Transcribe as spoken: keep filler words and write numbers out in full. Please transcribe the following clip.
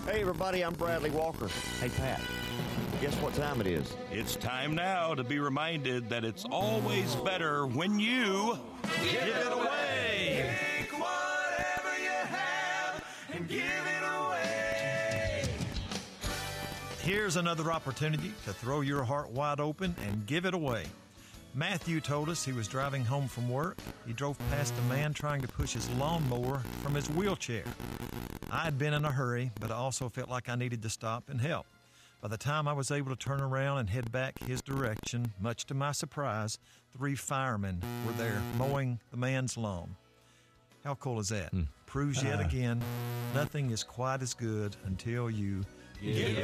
Hey, everybody, I'm Bradley Walker. Hey, Pat, guess what time it is? It's time now to be reminded that it's always better when you give it away. Take whatever you have and give it away. Here's another opportunity to throw your heart wide open and give it away. Matthew told us he was driving home from work. He drove past a man trying to push his lawnmower from his wheelchair. I had been in a hurry, but I also felt like I needed to stop and help. By the time I was able to turn around and head back his direction, much to my surprise, three firemen were there mowing the man's lawn. How cool is that? Mm. Proves yet again, nothing is quite as good until you Give